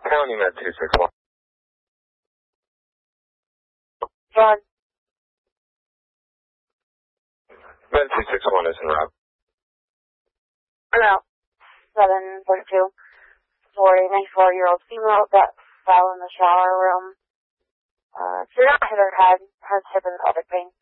County Med 261. John. Med 261 is en route. No. 732. 94-year-old female that fell in the shower room. Did not hit her head, has hip and pelvic pain.